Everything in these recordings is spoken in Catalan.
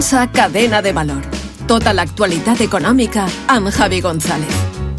Cadena de Valor. Tota l'actualitat econòmica amb Javi González.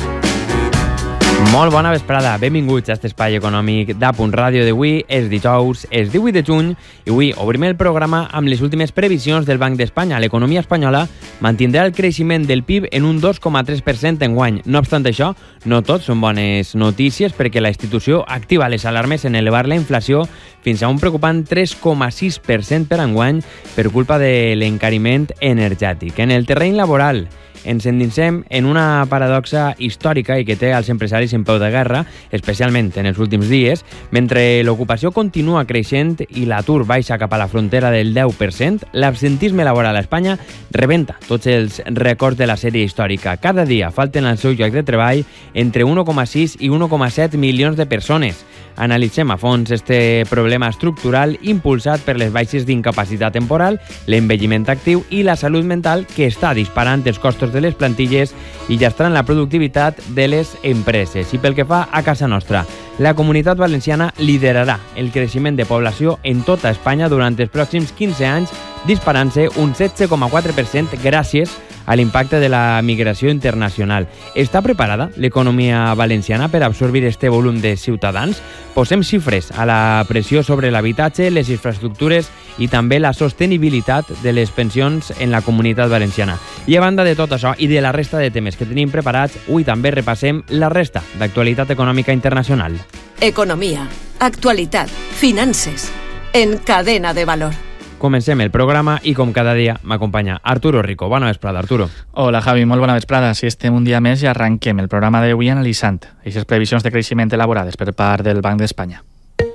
Molt bona vesprada, benvinguts a aquest espai econòmic d'Apunt Ràdio d'avui. És dijous, és 18 de juny i avui obrim el programa amb les últimes previsions del Banc d'Espanya. L'economia espanyola mantindrà el creixement del PIB en un 2,3% enguany. No obstant això, no tot són bones notícies perquè la institució activa les alarmes en elevar la inflació fins a un preocupant 3,6% per enguany per culpa de l'encariment energètic. En el terreny laboral, ens endinsem en una paradoxa històrica i que té els empresaris en peu de guerra, especialment en els últims dies. Mentre l'ocupació continua creixent i l'atur baixa cap a la frontera del 10%, l'absentisme laboral a Espanya rebenta tots els rècords de la sèrie històrica. Cada dia falten al seu lloc de treball entre 1,6 i 1,7 milions de persones. Analitzem a fons este problema estructural impulsat per les baixes d'incapacitat temporal, l'envelliment actiu i la salut mental que està disparant els costos de les plantilles i llastrant la productivitat de les empreses. I pel que fa a casa nostra, la Comunitat Valenciana liderarà el creixement de població en tota Espanya durant els pròxims 15 anys, disparant-se un 16,4% gràcies a l'impacte de la migració internacional. Està preparada l'economia valenciana per absorbir este volum de ciutadans? Posem xifres a la pressió sobre l'habitatge, les infraestructures i també la sostenibilitat de les pensions en la Comunitat Valenciana. I a banda de tot això i de la resta de temes que tenim preparats, avui també repassem la resta d'actualitat econòmica internacional. Economia, actualitat, finances, en Cadena de Valor. Comencem el programa i, com cada dia, m'acompanya Arturo Rico. Bona vesprada, Arturo. Hola, Javi, molt bona vesprada. Si estem un dia més i arranquem el programa d'avui analitzant aquestes previsions de creixement elaborades per part del Banc d'Espanya.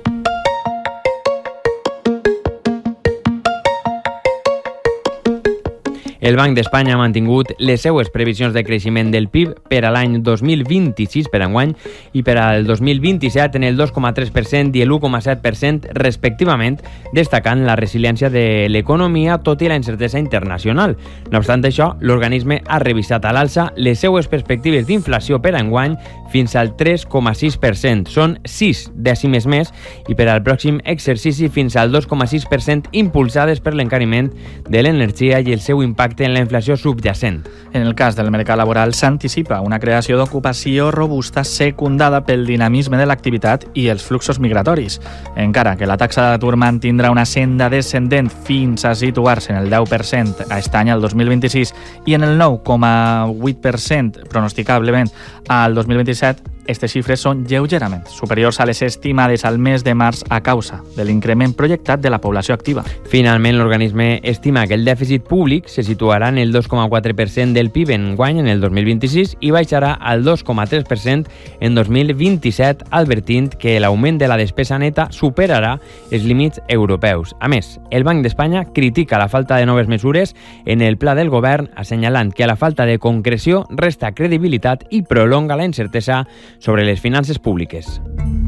El Banc d'Espanya ha mantingut les seues previsions de creixement del PIB per a l'any 2026 per enguany i per al 2027 en el 2,3% i l'1,7% respectivament, destacant la resiliència de l'economia tot i la incertesa internacional. No obstant això, l'organisme ha revisat a l'alça les seues perspectives d'inflació per enguany fins al 3,6%. Són 6 dècimes més i per al pròxim exercici fins al 2,6% impulsades per l'encariment de l'energia i el seu impacte en la inflació subjacent. En el cas del mercat laboral s'anticipa una creació d'ocupació robusta secundada pel dinamisme de l'activitat i els fluxos migratoris. Encara que la taxa d'atur mantindrà una senda descendent fins a situar-se en el 10% a aquest any, al 2026, i en el 9,8% pronosticablement al 2027, aquestes xifres són lleugerament superiors a les estimades al mes de març a causa de l'increment projectat de la població activa. Finalment, l'organisme estima que el dèficit públic se situarà en el 2,4% del PIB enguany en el 2026 i baixarà al 2,3% en 2027, advertint que l'augment de la despesa neta superarà els límits europeus. A més, el Banc d'Espanya critica la falta de noves mesures en el pla del govern, assenyalant que a la falta de concreció resta credibilitat i prolonga la incertesa sobre les finances públiques.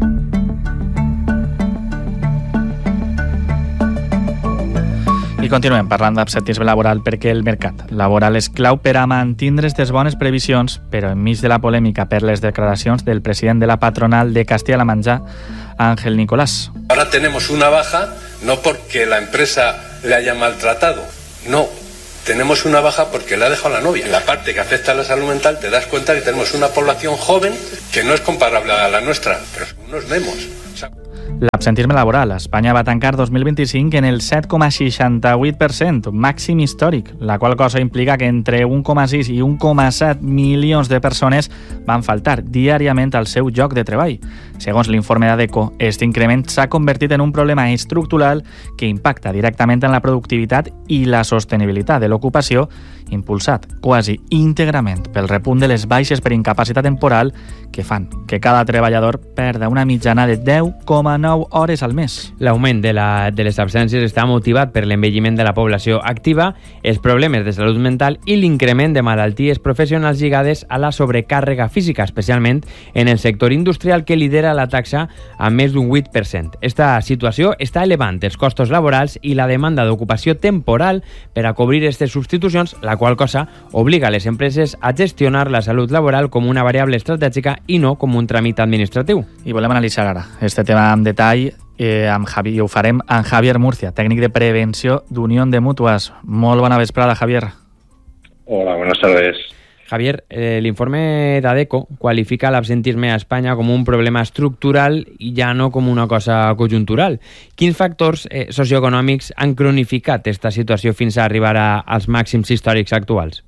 I continuem parlant d'absentisme laboral perquè el mercat laboral és clau per a mantindre aquestes bones previsions, però enmig de la polèmica per les declaracions del president de la patronal de Castilla-La Mancha, Ángel Nicolás. Ahora tenemos una baja no porque la empresa le haya maltratado, no. Tenemos una baja porque le ha dejado la novia. En la parte que afecta a la salud mental te das cuenta que tenemos una población joven que no es comparable a la nuestra, pero son unos memos. L'absentisme laboral a Espanya va tancar 2025 en el 7,68%, màxim històric, la qual cosa implica que entre 1,6 i 1,7 milions de persones van faltar diàriament al seu lloc de treball. Segons l'informe d'ADECO, aquest increment s'ha convertit en un problema estructural que impacta directament en la productivitat i la sostenibilitat de l'ocupació, impulsat quasi íntegrament pel repunt de les baixes per incapacitat temporal que fan que cada treballador perda una mitjana de 10,9 hores al mes. L'augment de les absències està motivat per l'envelliment de la població activa, els problemes de salut mental i l'increment de malalties professionals lligades a la sobrecàrrega física, especialment en el sector industrial que lidera la taxa a més d'un 8%. Esta situació està elevant els costos laborals i la demanda d'ocupació temporal per a cobrir aquestes substitucions, la qual cosa obliga a les empreses a gestionar la salut laboral com una variable estratègica i no com un tràmit administratiu. I volem analitzar ara este tema en detall Ho farem amb Javier Murcia, tècnic de prevenció d'Unión de Mútuas. Molt bona vesprada, Javier. Hola, buenas tardes. Javier, el informe d'ADECO qualifica l'absentisme a Espanya com un problema estructural i ja no com una cosa conjuntural. Quins factors socioeconòmics han cronificat aquesta situació fins a arribar als màxims històrics actuals?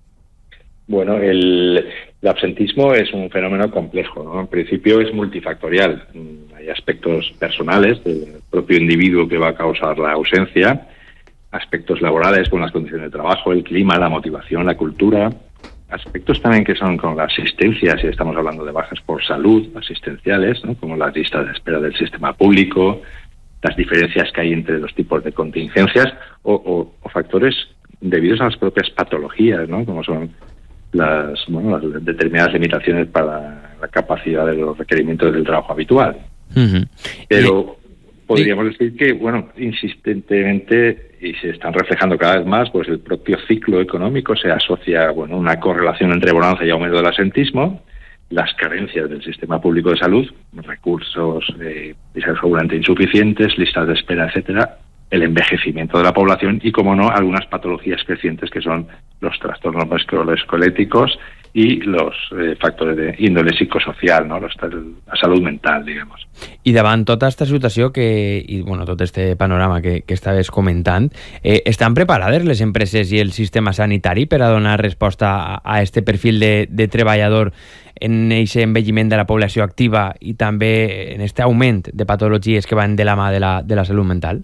Bueno, el absentismo es un fenómeno complejo, ¿no? En principio es multifactorial. Hay aspectos personales del propio individuo que va a causar la ausencia, aspectos laborales con las condiciones de trabajo, el clima, la motivación, la cultura, aspectos también que son con la asistencia, si estamos hablando de bajas por salud, asistenciales, ¿no? Como las listas de espera del sistema público, las diferencias que hay entre los tipos de contingencias o factores debidos a las propias patologías, ¿no? Como son las determinadas limitaciones para la capacidad de los requerimientos del trabajo habitual. Uh-huh. Pero podríamos decir que, insistentemente, y se están reflejando cada vez más, pues el propio ciclo económico se asocia, una correlación entre bonanza y aumento del absentismo, las carencias del sistema público de salud, recursos seguramente insuficientes, listas de espera, etcétera, el envejecimiento de la población y, como no, algunas patologías crecientes que son los trastornos musculoesqueléticos y los factores de índole psicosocial, ¿no? La salud mental, digamos. I davant tota aquesta situació tot este panorama que estaves comentant, estan preparades les empreses i el sistema sanitari per a donar resposta a este perfil de treballador en aquest envelliment de la població activa i també en este augment de patologies que van de la mà de la salut mental?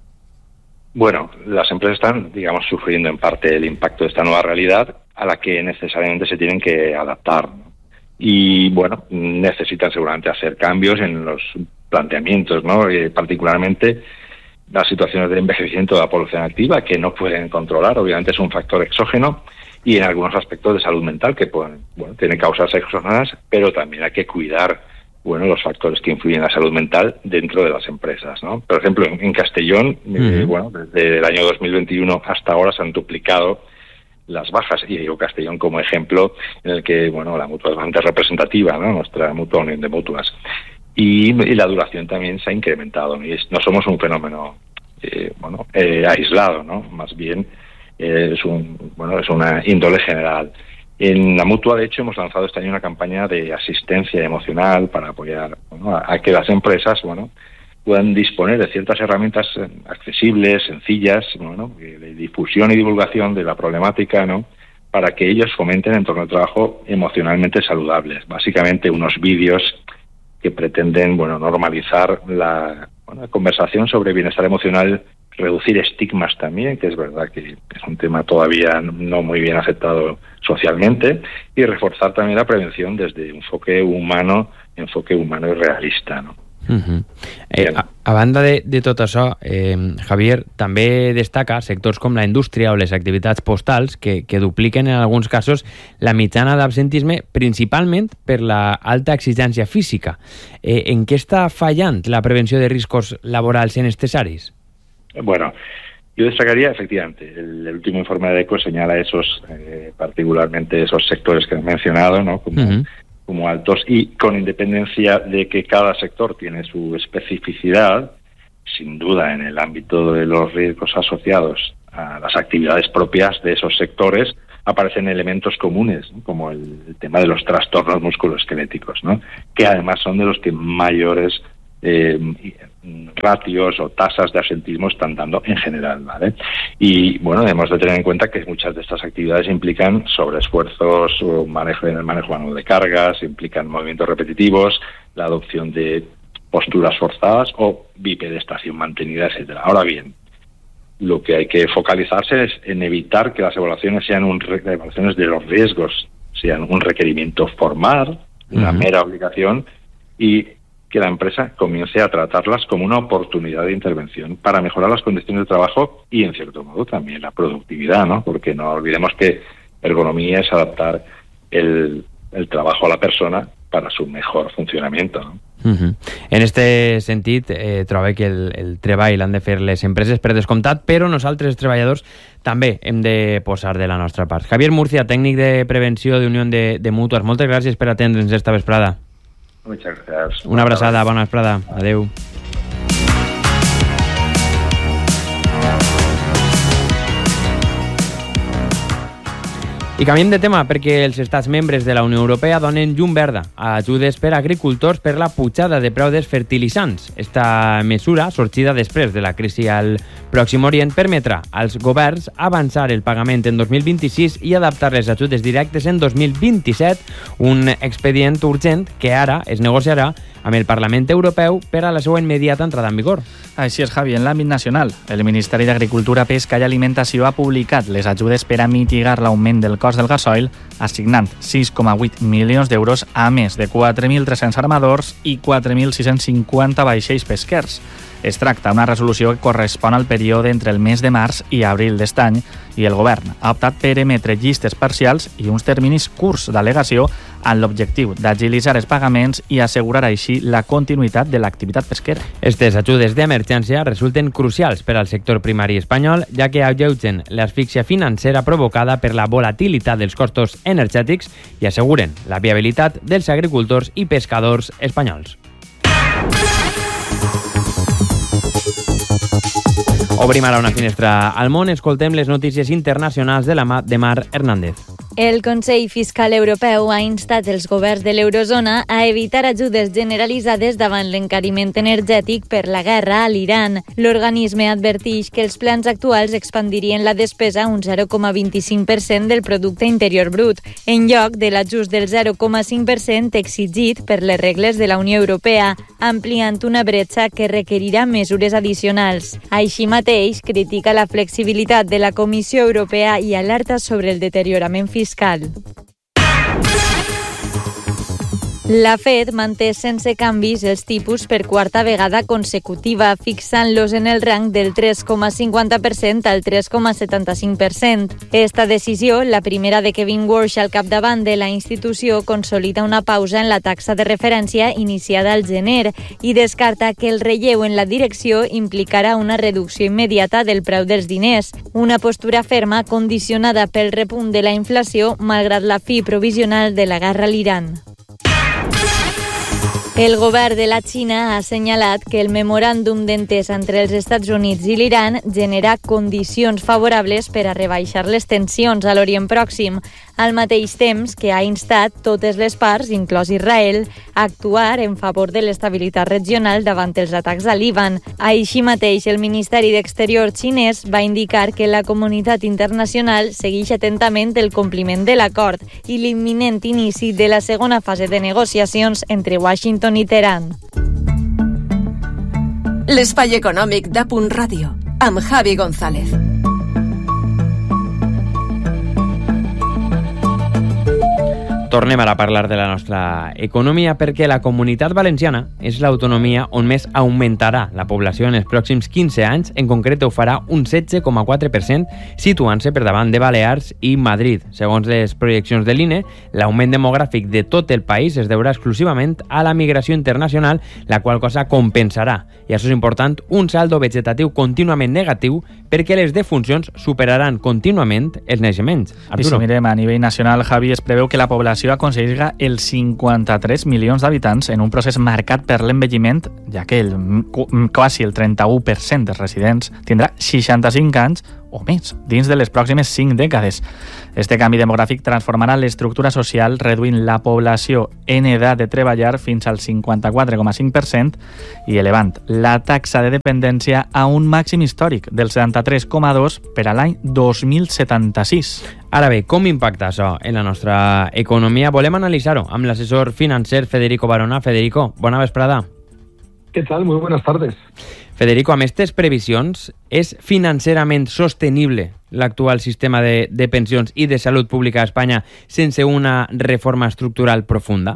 Bueno, las empresas están, sufriendo en parte el impacto de esta nueva realidad a la que necesariamente se tienen que adaptar, ¿no? Y, necesitan seguramente hacer cambios en los planteamientos, ¿no? Particularmente las situaciones de envejecimiento de la población activa que no pueden controlar, obviamente es un factor exógeno, y en algunos aspectos de salud mental que tienen causas exógenas, pero también hay que cuidar los factores que influyen en la salud mental dentro de las empresas, ¿no? Por ejemplo, en Castellón, desde el año 2021 hasta ahora se han duplicado las bajas, y digo Castellón como ejemplo en el que, la mutua es bastante representativa, ¿no? Nuestra mutua Unión de Mútuas. Y la duración también se ha incrementado, ¿no? Y no somos un fenómeno aislado, ¿no? Más bien es una índole general. En la Mutua, de hecho, hemos lanzado este año una campaña de asistencia emocional para apoyar a que las empresas puedan disponer de ciertas herramientas accesibles, sencillas, de difusión y divulgación de la problemática, ¿no? Para que ellos fomenten entornos de trabajo emocionalmente saludables. Básicamente unos vídeos que pretenden normalizar la conversación sobre bienestar emocional, reducir estigmas también, que es verdad que es un tema todavía no muy bien aceptado socialmente, y reforzar también la prevención desde un enfoque humano y realista, ¿no? Uh-huh. A banda de tot això, Javier, també destaca sectors com la indústria o les activitats postals que dupliquen en alguns casos la mitjana d'absentisme, principalment per la alta exigència física. En què està fallant la prevenció de riscos laborals en aquestes àrees? Bueno, yo destacaría, efectivamente, el último informe de ADECO señala particularmente esos sectores que han mencionado, ¿no? Como altos, y con independencia de que cada sector tiene su especificidad, sin duda en el ámbito de los riesgos asociados a las actividades propias de esos sectores aparecen elementos comunes, ¿no? Como el tema de los trastornos musculoesqueléticos, ¿no? Que además son de los que mayores ratios o tasas de absentismo están dando en general, ¿vale? Y debemos de tener en cuenta que muchas de estas actividades implican sobreesfuerzos o manejo manual de cargas, implican movimientos repetitivos, la adopción de posturas forzadas o bipedestación mantenida, etcétera. Ahora bien, lo que hay que focalizarse es en evitar que las evaluaciones sean evaluaciones de los riesgos, sean un requerimiento formal, una mera obligación, y que la empresa comience a tratarlas como una oportunidad de intervención para mejorar las condiciones de trabajo y, en cierto modo, también la productividad, ¿no? Porque no olvidemos que ergonomía es adaptar el trabajo a la persona para su mejor funcionamiento, ¿no? En este sentit, trobo que el treball l'han de fer les empreses per descomptat, però nosaltres, els treballadors, també hem de posar de la nostra part. Javier Murcia, tècnic de prevenció d'Unió de Mútues, moltes gràcies per atendre'ns esta vesprada. Muchas gracias. Una abraçada, bona vesprada. Adeu. I canviem de tema perquè els estats membres de la Unió Europea donen llum verda a ajudes per a agricultors per la pujada de preu dels fertilitzants. Esta mesura, sorgida després de la crisi al Pròxim Orient, permetrà als governs avançar el pagament en 2026 i adaptar les ajudes directes en 2027, un expedient urgent que ara es negociarà amb el Parlament Europeu per a la seva immediata entrada en vigor. Així és, Javi. En l'àmbit nacional, el Ministeri d'Agricultura, Pesca i Alimentació ha publicat les ajudes per a mitigar l'augment del cost del gasoil, assignant 6,8 milions d'euros a més de 4.300 armadors i 4.650 vaixells pesquers. Es tracta d'una resolució que correspon al període entre el mes de març i abril d'est any i el govern ha optat per emetre llistes parcials i uns terminis curts d'al·legació amb l'objectiu d'agilitzar els pagaments i assegurar així la continuïtat de l'activitat pesquera. Aquestes ajudes d'emergència resulten crucials per al sector primari espanyol, ja que alleugen l'asfíxia financera provocada per la volatilitat dels costos energètics i asseguren la viabilitat dels agricultors i pescadors espanyols. Obrim ara una finestra al món, escoltem les notícies internacionals de la mà de Mar Hernández. El Consell Fiscal Europeu ha instat els governs de l'eurozona a evitar ajudes generalitzades davant l'encariment energètic per la guerra a l'Iran. L'organisme adverteix que els plans actuals expandirien la despesa un 0,25% del producte interior brut, en lloc de l'ajust del 0,5% exigit per les regles de la Unió Europea, ampliant una bretxa que requerirà mesures addicionals. Així mateix, critica la flexibilitat de la Comissió Europea i alerta sobre el deteriorament fiscal. La Fed manté sense canvis els tipus per quarta vegada consecutiva, fixant-los en el rang del 3,50% al 3,75%. Esta decisió, la primera de Kevin Warsh al capdavant de la institució, consolida una pausa en la taxa de referència iniciada al gener i descarta que el relleu en la direcció implicarà una reducció immediata del preu dels diners, una postura ferma condicionada pel repunt de la inflació malgrat la fi provisional de la guerra a l'Iran. El govern de la Xina ha assenyalat que el memoràndum d'entesa entre els Estats Units i l'Iran genera condicions favorables per a rebaixar les tensions a l'Orient Pròxim, al mateix temps que ha instat totes les parts, inclòs Israel, a actuar en favor de l'estabilitat regional davant els atacs a Líban. Així mateix, el Ministeri d'Exterior xinès va indicar que la comunitat internacional segueix atentament el compliment de l'acord i l'imminent inici de la segona fase de negociacions entre Washington i Teheran. L'espai econòmic d'A.Ràdio, amb Javi González. Tornem ara a parlar de la nostra economia perquè la Comunitat Valenciana és l'autonomia on més augmentarà la població en els pròxims 15 anys. En concret, ho farà un 16,4%, situant-se per davant de Balears i Madrid. Segons les projeccions de l'INE, l'augment demogràfic de tot el país es deurà exclusivament a la migració internacional, la qual cosa compensarà, i això és important, un saldo vegetatiu contínuament negatiu perquè les defuncions superaran contínuament els naixements. I si mirem a nivell nacional, Javi, es preveu que la població aconseguirà els 53 milions d'habitants en un procés marcat per l'envelliment, ja que quasi el 31% dels residents tindrà 65 anys o més dins de les pròximes 5 dècades. Este canvi demogràfic transformarà l'estructura social, reduint la població en edat de treballar fins al 54,5% i elevant la taxa de dependència a un màxim històric del 73,2% per a l'any 2076. Ara bé, com impacta això en la nostra economia? Volem analitzar-ho amb l'assessor financer Federico Barona. Federico, bona vesprada. ¿Qué tal? Muy buenas tardes. Federico, amb aquestes previsions, és financerament sostenible l'actual sistema de pensions i de salut pública a Espanya sense una reforma estructural profunda?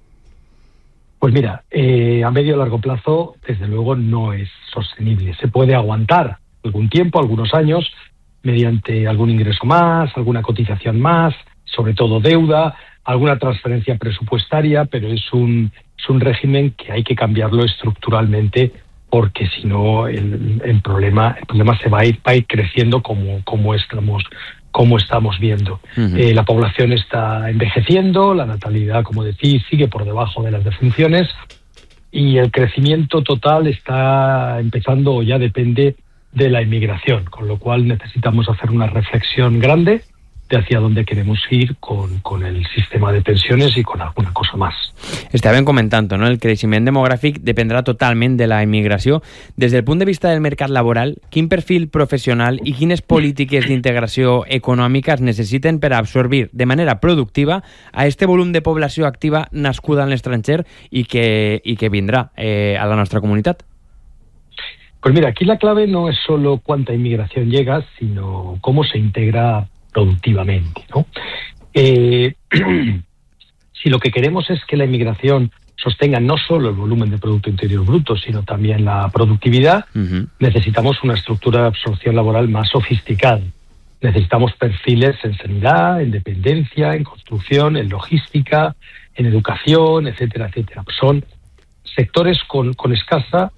Pues mira, a medio y largo plazo, desde luego, no es sostenible. Se puede aguantar algún tiempo, algunos años, mediante algún ingreso más, alguna cotización más, sobre todo deuda, alguna transferencia presupuestaria, pero es un régimen que hay que cambiarlo estructuralmente, porque si no el problema se va a ir creciendo como estamos viendo. Uh-huh. La población está envejeciendo, la natalidad, como decís, sigue por debajo de las defunciones y el crecimiento total está empezando o ya depende de la inmigración, con lo cual necesitamos hacer una reflexión grande de hacia dónde queremos ir con el sistema de pensiones y con alguna cosa más. Estàvem comentant, no? El creixement demogràfic dependrà totalment de la immigració. Des del punt de vista del mercat laboral, quin perfil professional i quines polítiques d'integració econòmica es necessiten per absorbir de manera productiva a este volum de població activa nascuda en l'estranger i que vindrà a la nostra comunitat? Pues mira, aquí la clave no es solo cuánta inmigración llega, sino cómo se integra productivamente, ¿no? Si lo que queremos es que la inmigración sostenga no solo el volumen de Producto Interior Bruto, sino también la productividad, necesitamos una estructura de absorción laboral más sofisticada. Necesitamos perfiles en sanidad, en dependencia, en construcción, en logística, en educación, etcétera, etcétera. Son sectores con escasa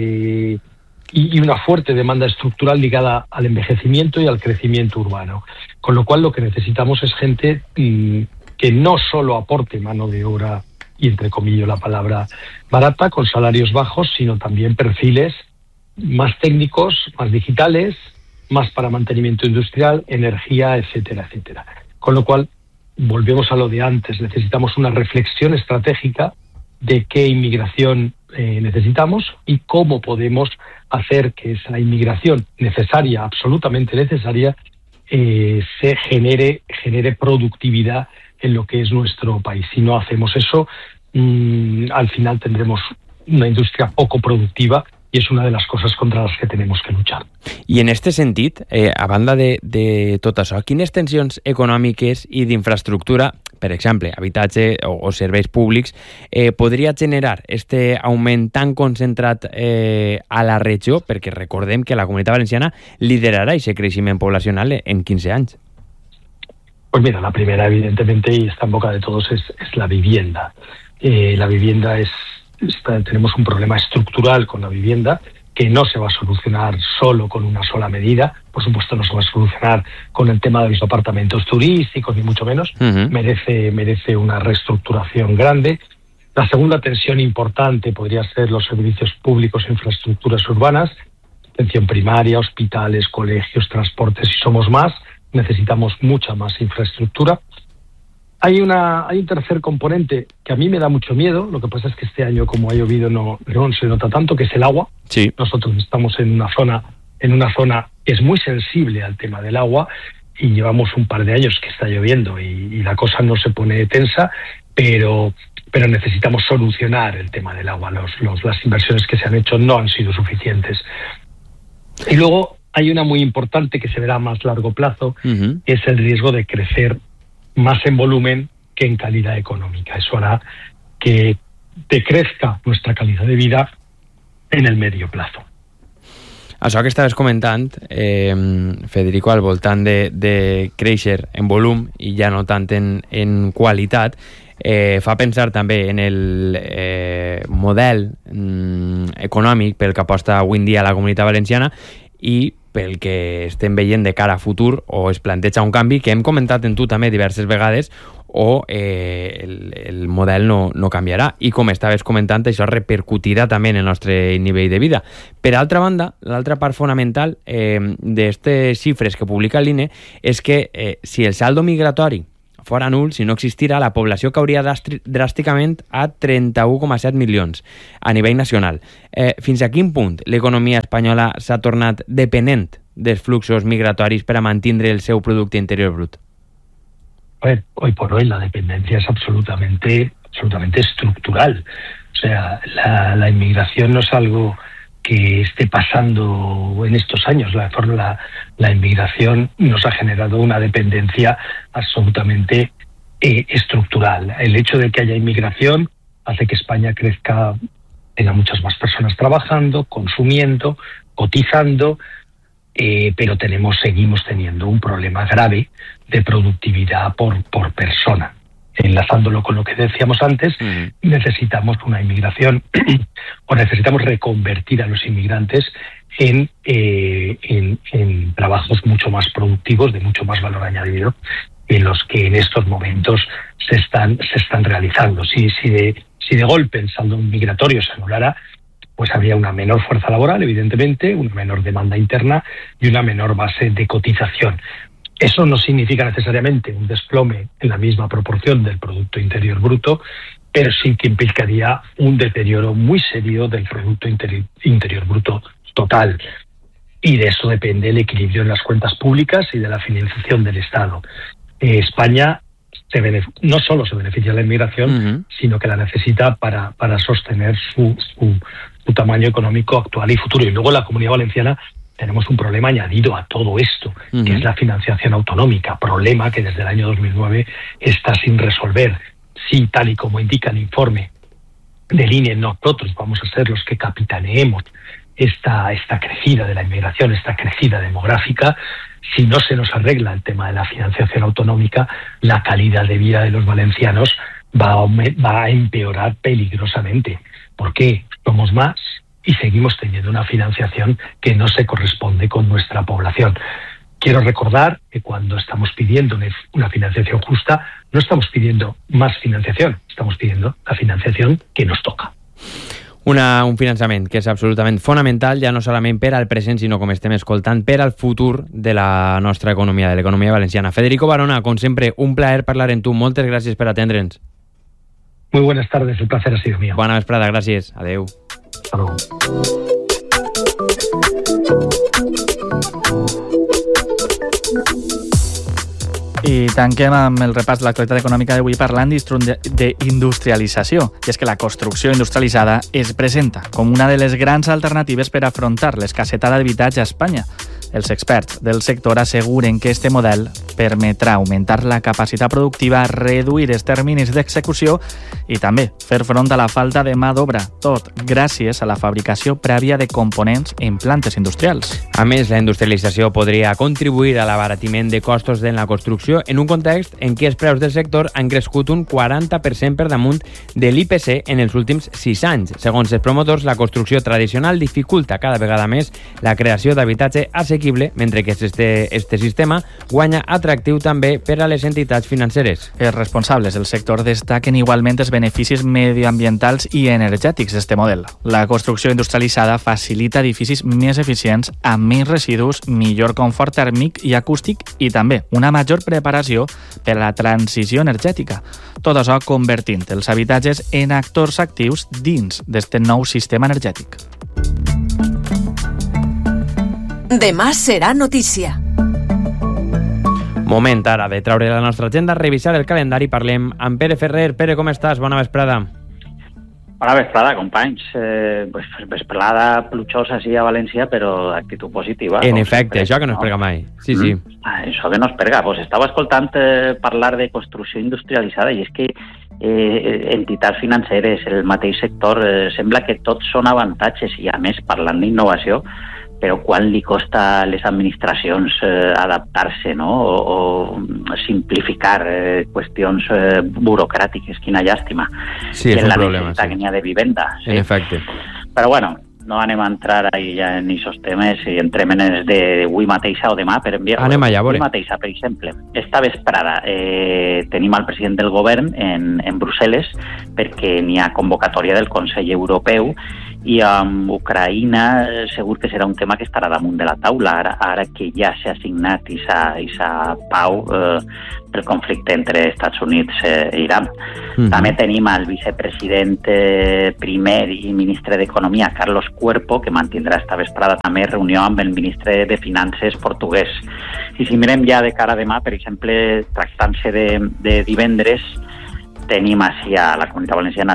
y una fuerte demanda estructural ligada al envejecimiento y al crecimiento urbano. Con lo cual lo que necesitamos es gente que no solo aporte mano de obra, y entre comillas la palabra barata, con salarios bajos, sino también perfiles más técnicos, más digitales, más para mantenimiento industrial, energía, etcétera, etcétera. Con lo cual, volvemos a lo de antes, necesitamos una reflexión estratégica de qué inmigración necesitamos y cómo podemos hacer que esa inmigración necesaria, absolutamente necesaria, se genere productividad en lo que es nuestro país. Si no hacemos eso, al final tendremos una indústria poco productiva i és una de les coses contra les que tenim que luchar. I en este sentit, a banda de tot això, quines tensions econòmiques i d'infraestructura, per exemple, habitatge o serveis públics, podria generar este augment tan concentrat a la regió? Perquè recordem que la Comunitat Valenciana liderarà aquest creixement poblacional en 15 anys. Pues mira, la primera, evidentemente, y está en boca de todos, es la vivienda. La vivienda tenemos un problema estructural con la vivienda que no se va a solucionar solo con una sola medida. Por supuesto, no se va a solucionar con el tema de los apartamentos turísticos, ni mucho menos. Merece una reestructuración grande. La segunda tensión importante podría ser los servicios públicos e infraestructuras urbanas, atención primaria, hospitales, colegios, transportes. Si somos más, necesitamos mucha más infraestructura. Hay un tercer componente que a mí me da mucho miedo. Lo que pasa es que este año, como ha llovido, no se nota tanto, que es el agua. Sí. Nosotros estamos en una zona que es muy sensible al tema del agua y llevamos un par de años que está lloviendo y la cosa no se pone tensa, pero necesitamos solucionar el tema del agua. Las inversiones que se han hecho no han sido suficientes. Y luego hay una muy importante que se verá a más largo plazo, que es el riesgo de crecer más en volumen que en calidad económica. Eso hará que decrezca nuestra calidad de vida en el medio plazo. Això que estaves comentant, Federico, al voltant de créixer en volum i ja no tant en qualitat, fa pensar també en el model econòmic pel que aposta avui en dia la Comunitat Valenciana i pel que estem veient de cara a futur, o es planteja un canvi que hem comentat en tu també diverses vegades, o el model no canviarà. I com estaves comentant, això repercutirà també en el nostre nivell de vida. Per altra banda, l'altra part fonamental d'aquestes xifres que publica l'INE és que si el saldo migratori fora nul, si no existira, la població cauria dràsticament a 31,7 milions a nivell nacional. Fins a quin punt l'economia espanyola s'ha tornat dependent dels fluxos migratoris per a mantenir el seu producte interior brut? A ver, hoy por hoy la dependencia es absolutamente estructural. O sea, la inmigración no es algo que esté pasando en estos años. La inmigración nos ha generado una dependencia absolutamente estructural. El hecho de que haya inmigración hace que España crezca, tenga muchas más personas trabajando, consumiendo, cotizando, pero seguimos teniendo un problema grave de productividad por persona. Enlazándolo con lo que decíamos antes, necesitamos una inmigración o necesitamos reconvertir a los inmigrantes en trabajos mucho más productivos, de mucho más valor añadido, en los que en estos momentos se están realizando. Si de golpe el saldo migratorio se anulara, pues habría una menor fuerza laboral, evidentemente, una menor demanda interna y una menor base de cotización. Eso no significa necesariamente un desplome en la misma proporción del Producto Interior Bruto, pero sí que implicaría un deterioro muy serio del Producto Interior Bruto total. Y de eso depende el equilibrio en las cuentas públicas y de la financiación del Estado. España no solo se beneficia de la inmigración, sino que la necesita para sostener su tamaño económico actual y futuro. Y luego en la Comunidad Valenciana tenemos un problema añadido a todo esto, que es la financiación autonómica, problema que desde el año 2009 está sin resolver. Si, tal y como indica el informe del INE, nosotros vamos a ser los que capitaneemos esta crecida de la inmigración, esta crecida demográfica, si no se nos arregla el tema de la financiación autonómica, la calidad de vida de los valencianos va a empeorar peligrosamente. ¿Por qué? Somos más y seguimos teniendo una financiación que no se corresponde con nuestra población. Quiero recordar que cuando estamos pidiendo una financiación justa, no estamos pidiendo más financiación, estamos pidiendo la financiación que nos toca. Un finançament que és absolutament fonamental, ja no solament per al present, sinó, com estem escoltant, per al futur de la nostra economia, de l'economia valenciana. Federico Barona, com sempre, un plaer parlar amb tu. Moltes gràcies per atendre'ns. Muy buenas tardes, el placer ha sido mío. Bona vesprada, gràcies. Adeu. Hasta luego. I tanquem amb el repàs de l'actualitat econòmica d'avui parlant d'industrialització. I és que la construcció industrialitzada es presenta com una de les grans alternatives per afrontar l'escassetat d'habitatge a Espanya. Els experts del sector asseguren que este model permetrà augmentar la capacitat productiva, reduir els terminis d'execució i també fer front a la falta de mà d'obra, tot gràcies a la fabricació prèvia de components en plantes industrials. A més, la industrialització podria contribuir a l'abaratiment de costos en la construcció en un context en què els preus del sector han crescut un 40% per damunt de l'IPC en els últims 6 anys. Segons els promotors, la construcció tradicional dificulta cada vegada més la creació d'habitatge assequible, mentre que este sistema guanya atractiu també per a les entitats financeres. Els responsables del sector destaquen igualment els beneficis medioambientals i energètics d'este model. La construcció industrialitzada facilita edificis més eficients, amb menys residus, millor confort tèrmic i acústic i també una major preparació per a la transició energètica. Tot això convertint els habitatges en actors actius dins d'este nou sistema energètic. Demà serà notícia. Moment ara de traure la nostra agenda, revisar el calendari. Parlem amb Pere Ferrer. Pere, com estàs? Bona vesprada. Bona vesprada, companys. Vesprada plutxosa sí a València, però d'actitud positiva. En efecte, això que no es pega mai. Sí, sí. Això que no es pega. Pues estava escoltant parlar de construcció industrialitzada i és que entitats financeres, el mateix sector, sembla que tots són avantatges i, a més, parlant d'innovació, però quan li costa a les administracions adaptar-se, no? O simplificar qüestions burocràtiques, quina llàstima. Sí, és un problema. La necessitat que n'hi ha de vivenda. Sí? En efecte. Però bueno, no anem a entrar ahí ja en aquests temes i entrem en els d'avui mateixa o demà per enviar-ho. Anem allà, a veure. Avui mateixa, per exemple. Esta vesprada tenim al president del govern en Brussel·les perquè n'hi ha convocatòria del Consell Europeu i amb Ucraïna segur que serà un tema que estarà damunt de la taula ara que ja s'ha signat aquesta pau pel conflicte entre Estats Units i Iran. També tenim el vicepresident primer i ministre d'Economia, Carlos Cuerpo, que mantindrà esta vesprada també reunió amb el ministre de Finances portuguès. I si mirem ja de cara a demà, per exemple, tractant-se de divendres, tenim així a la Comunitat Valenciana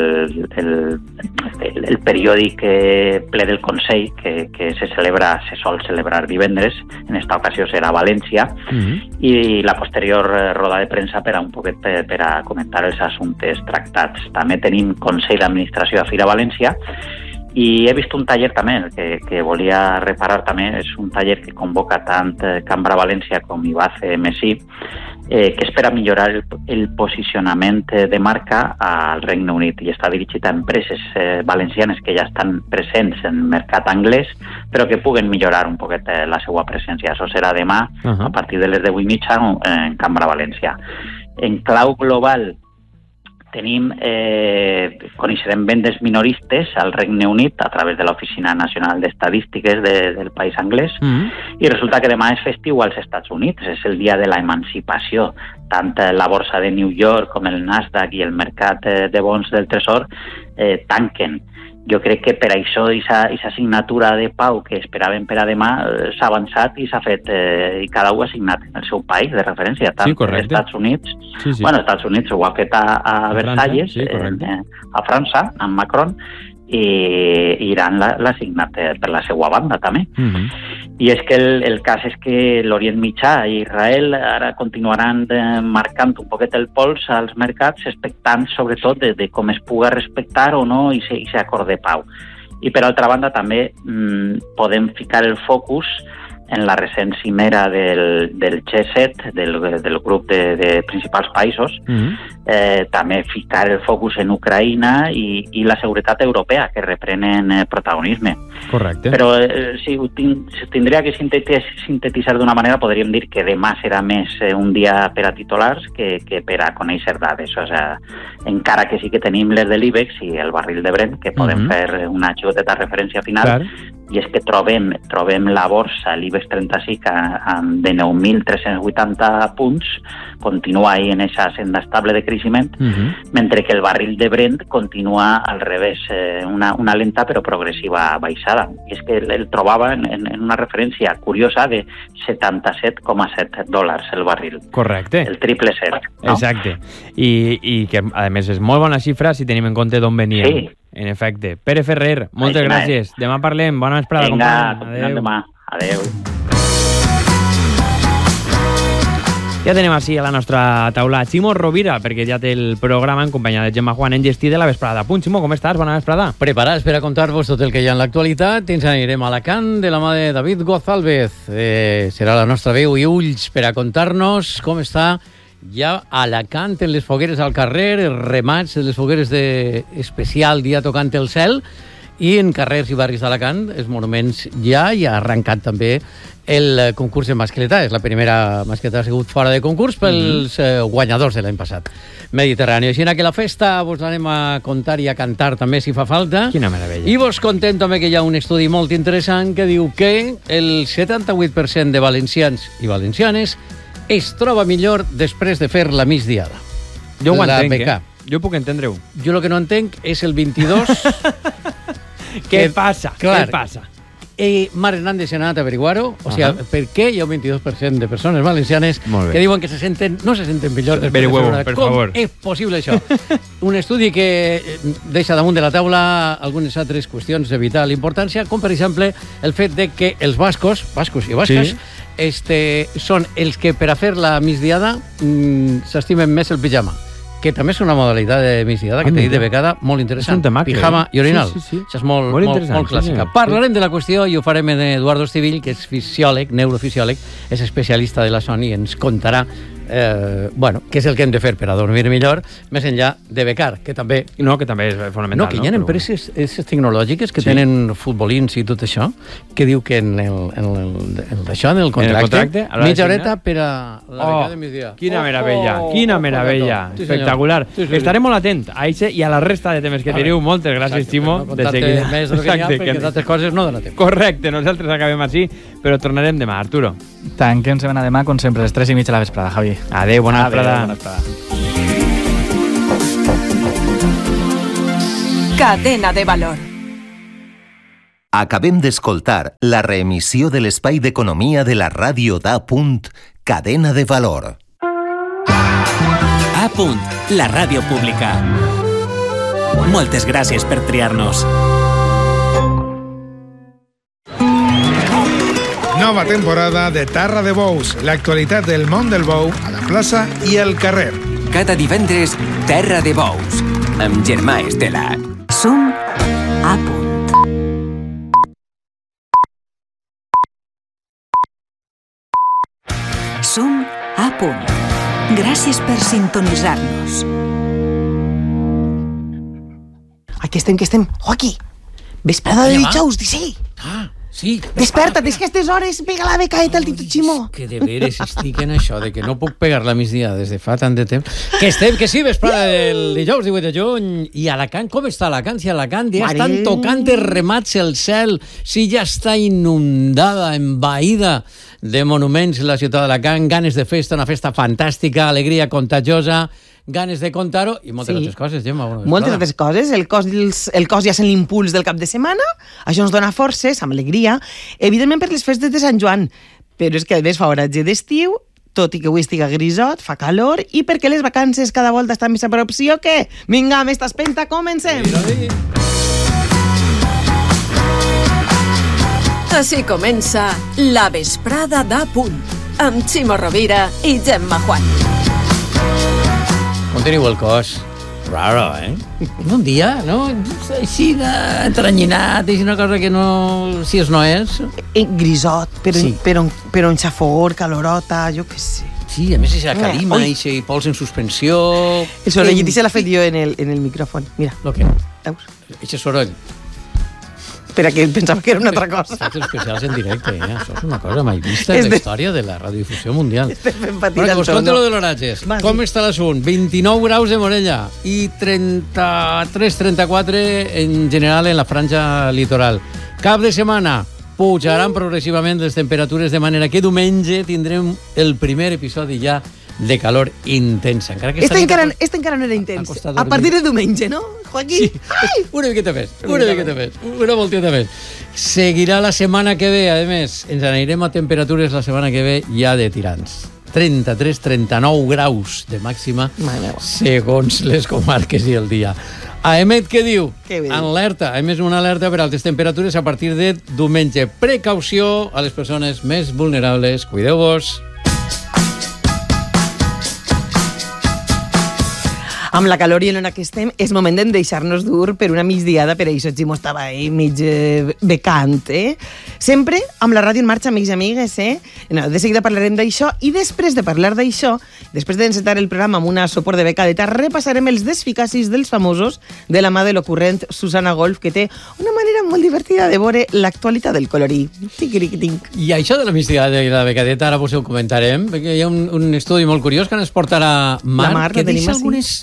el periòdic ple del Consell que se sol celebrar divendres, en esta ocasió serà a València, i la posterior roda de premsa per a un poquet per a comentar els assumptes tractats. També tenim Consell d'Administració a Fira València i he vist un taller també que volia reparar també, és un taller que convoca tant Cambra València com IBACE MSI, que és per a millorar el posicionament de marca al Regne Unit i està dirigit a empreses valencianes que ja estan presents en el mercat anglès però que puguen millorar un poquet la seva presència. Això serà demà a partir de les 10:30 en Cambra València. En clau global tenim, coneixerem vendes minoristes al Regne Unit a través de l'Oficina Nacional d'Estadístiques del país anglès, i resulta que demà és festiu als Estats Units, és el dia de l'emancipació. Tant la borsa de New York com el Nasdaq i el mercat de bons del Tresor tanquen. Jo crec que per això aquesta signatura de pau que esperàvem per a demà s'ha avançat i s'ha fet, i cada un ha signat en el seu país de referència, tant als Estats Units, bueno, als Estats Units ho ha fet a Versalles, a França, amb Macron, i Iran l'ha signat per la seva banda també. I és que el cas és que l'Orient Mitjà i Israel ara continuaran marcant un poquet el pols als mercats, expectant sobretot de com es puga respectar o no aquest acord de pau. I per altra banda també podem ficar el focus en la recent cimera del G7, del grup de principals països, també ficar el focus en Ucraïna i la seguretat europea, que reprenen protagonisme. Correcte. Però si tindria que sintetitzar d'una manera, podríem dir que demà serà més un dia per a titulars que per a conèixer dades. O sigui, encara que sí que tenim les de l'IBEX i el barril de Brent, que podem fer una xicoteta referència final, i és que trobem la borsa, l'IBEX 35, de 9.380 punts, continua ahí en esa senda estable de creixement, mentre que el barril de Brent continua al revés, una lenta però progressiva baixada. I és que el trobava en una referència curiosa de $77,7 el barril. Correcte. El triple set. No? Exacte. I que, a més, és molt bona xifra si tenim en compte d'on veníem. Sí. En efecte. Pere Ferrer, moltes gràcies. Demà parlem. Bona vesprada. Vinga, tornem demà. Adéu. Ja tenem així a la nostra taula Ximo Rovira, perquè ja té el programa en companyia de Gemma Juan en gestí de la vesprada. Punt, Ximo, com estàs? Bona vesprada. Preparats per a contar-vos tot el que hi ha en l'actualitat. Ens anirem a Alacant de la mà de David González. Serà la nostra veu i ulls per a contar-nos com està ja a Alacant, en les fogueres al carrer, remats de les fogueres d'especial dia tocant el cel, i en carrers i barris d'Alacant, els monuments ja ha arrencat també el concurs de mascletà. És la primera mascletà, ha sigut fora de concurs pels guanyadors de l'any passat. Mediterrani. Així que la festa vos l'anem a contar i a cantar també si fa falta. Quina meravella. I vos contem també que hi ha un estudi molt interessant que diu que el 78% de valencians i valencianes es troba millor després de fer la migdiada. Jo ho entenc, Jo puc entendre-ho. Jo el que no entenc és el 22... Què passa? Clar, què passa? Mar Hernández ha anat a averiguar-ho, o sigui, per què hi ha un 22% de persones valencianes que diuen que no se senten millor després de fer una... Com és possible això? Un estudi que deixa damunt de la taula algunes altres qüestions de vital importància, com per exemple el fet de que els bascos i basques, són els que per a fer la migdiada s'estimen més el pijama, que també és una modalitat de migdiada que t'he dit de becada molt interessant. Pijama i orinal. Això és molt clàssica. Parlarem de la qüestió i ho farem amb Eduardo Estivill, que és fisiòleg, neurofisiòleg, és especialista de la son i ens contarà què és el que hem de fer per a dormir millor, més enllà de becar, que també... No, que també és fonamental. No, que hi ha empreses tecnològiques que tenen futbolins i tot això, que diu que en el contracte, mitja horeta per a la becada de migdia. Quina meravella. Espectacular. Estaré molt atent a això i a la resta de temes que teniu. Moltes gràcies, Ximo. No contar-te més del que hi ha, perquè d'altres coses no dona temps. Correcte, nosaltres acabem així, però tornarem demà, Arturo. Tanquem setmana demà, com sempre, a les 3:30 de la vesprada, Javi. Adéu, bona vesprada. Cadena de valor. Acabem d'escoltar la reemissió de l'espai d'economia de la ràdio d'A. Cadena de valor. A. La ràdio pública. Moltes gràcies per triar-nos. Nova temporada de Tarra de Bous, l'actualitat del món del bou a la plaça i al carrer. Cada divendres, Terra de Bous, amb Germà Estela. Som A. Som A. Gràcies per sintonitzar-nos. Aquí estem. Joaquí, vesprada de dijous, sí. Sí. Desperta't, és que a aquestes hores pega la becaeta al Tito Ximó. Que de veres estic en això, de que no puc pegar-la a migdia des de fa tant de temps. Que sí, vesprada del dijous 18 de juny. I Alacant, com està Alacant? Si Alacant ja estan tocant de remats el cel, si ja està inundada, envaïda de monuments la ciutat d'Alacant, ganes de festa, una festa fantàstica, alegria contagiosa, ganes de contar-ho i moltes altres coses, Gemma. Moltes altres coses. El cos ja sent l'impuls del cap de setmana. Això ens dona forces, amb alegria. Evidentment per les festes de Sant Joan. Però és que a més fa horatge d'estiu, tot i que avui estiga grisot, fa calor, i perquè les vacances cada volta estan més a prop, sí o què? Vinga, amb esta espenta, comencem! Així comença La Vesprada d'Apunt, amb Ximo Rovira i Gemma Juan. Com teniu el cos? Raro, Un dia, no? Així d'entranyinat, és una cosa que no... Si és no és. Grisot, però un xafor, calorota, jo què sé. Sí, a més és la calima, i pols en suspensió... El sorollet se l'ha fet jo en el micròfon. Mira. Lo que? Veus? Eixe soroll. Espera, que pensava que era una altra cosa. Efectes especials en directe, Això és una cosa mai vista en la història de la radiodifusió mundial. Bueno, que vos conte lo de l'horatges. Com està l'assunt? 29 graus de Morella i 33-34 en general en la franja litoral. Cap de setmana pujaran progressivament les temperatures, de manera que diumenge tindrem el primer episodi ja de calor intensa. Este encara no era intens. A partir de diumenge, no, Joaquín? Sí, una miqueta més, una volteta més. Seguirà la setmana que ve, a més, ens anirem a temperatures la setmana que ve ja de tirants. 33-39 graus de màxima, segons les comarques i el dia. AEMET què diu? Alerta, a més una alerta per altes temperatures a partir de diumenge. Precaució a les persones més vulnerables. Cuideu-vos. Amb la calor i l'hora que estem, és moment de deixar-nos dur per una migdiada, per això Ximo estava ahí mig becant, Sempre amb la ràdio en marxa, amics i amigues, No, de seguida parlarem d'això, i després de parlar d'això, després d'encetar el programa amb una sopor de becadeta, repassarem els desficacis dels famosos de la mà de l'ocurrent Susana Golf, que té una manera molt divertida de veure l'actualitat del colorí. I això de la migdiada i la becadeta, ara vos ho comentarem, perquè hi ha un estudi molt curiós que ens portarà Marc, que deixa algunes...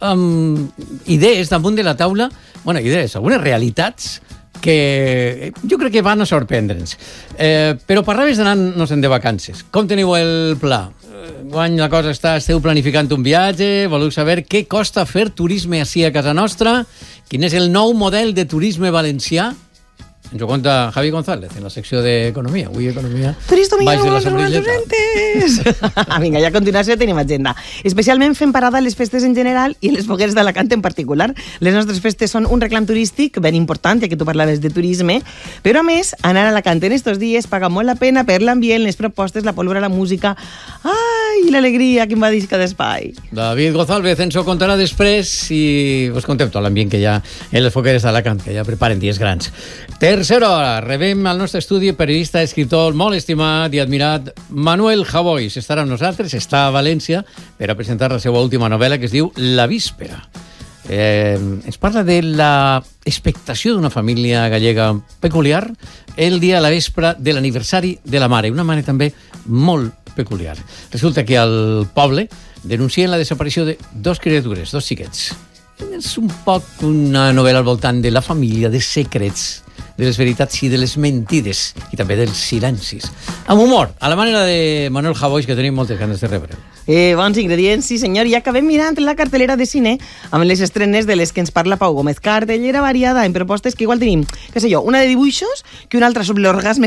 idees damunt de la taula, algunes realitats que jo crec que van a sorprendre'ns. Però parlaves d'anar-nos-en de vacances. Com teniu el pla? Guany la cosa esteu planificant un viatge, voleu saber què costa fer turisme ací a casa nostra, quin és el nou model de turisme valencià? Ens ho conta Javi González en la secció d'Economia. Avui Economia baix de la sombrilleta. Vinga, ja a continuació tenim agenda. Especialment fem parada a les festes en general i a les fogueres d'Alacant en particular. Les nostres festes són un reclam turístic ben important, ja que tu parlaves de turisme, però a més, anar a Alacant en estos dies paga molt la pena per l'ambient, les propostes, la pólvora, la música... Ai, l'alegria que invadeix cada espai. David González ens ho contarà després i us contem tot l'ambient que hi ha en les fogueres d'Alacant, que ja preparen dies grans. Tercera hora, rebem al nostre estudi periodista, escriptor molt estimat i admirat Manuel Javois. Estarà amb nosaltres, està a València per a presentar la seva última novel·la que es diu La Víspera. Ens parla de la expectació d'una família gallega peculiar el dia a la vespre de l'aniversari de la mare, una mare també molt peculiar. Resulta que al poble denuncien la desaparició de dos criatures, dos xiquets. És un poc una novel·la al voltant de la família, de secrets, de les veritats i de les mentides, i també dels silencis. Amb humor, a la manera de Manuel Javois, que tenim moltes ganes de rebre. Bons ingredients, sí senyor. I acabem mirant la cartelera de cine amb les estrenes de les que ens parla Pau Gómez. Cartellera variada en propostes que igual tenim, què sé jo, una de dibuixos, que una altra sobre l'orgasme